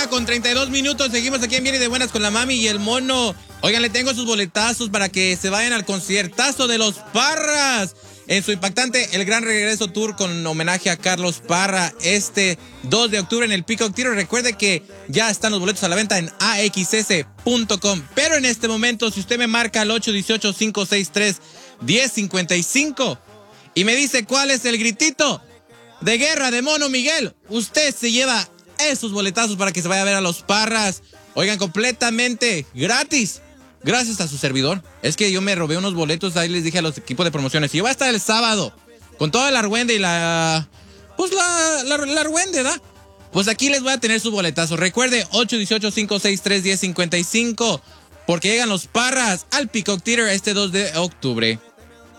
1:32. Seguimos aquí en Bien y de Buenas con la Mami y el Mono. Oigan, le tengo sus boletazos para que se vayan al conciertazo de los Parras en su impactante El Gran Regreso Tour con homenaje a Carlos Parra este 2 de octubre en el Peacock Theater. Recuerde que ya están los boletos a la venta en axs.com. Pero en este momento, si usted me marca al 818-563-1055 y me dice cuál es el gritito de guerra de Mono Miguel, usted se lleva esos boletazos para que se vaya a ver a los Parras. Oigan, completamente gratis. Gracias a su servidor. Es que yo me robé unos boletos, ahí les dije a los equipos de promociones. Y yo voy a estar el sábado con toda la argüende y la... Pues la argüende, ¿da? Pues aquí les voy a tener sus boletazos. Recuerde, 818-563-1055. Porque llegan los Parras al Peacock Theater este 2 de octubre.